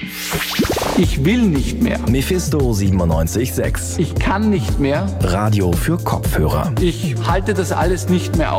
Ich will nicht mehr. Mephisto 97.6. Ich kann nicht mehr. Radio für Kopfhörer. Ich halte das alles nicht mehr aus.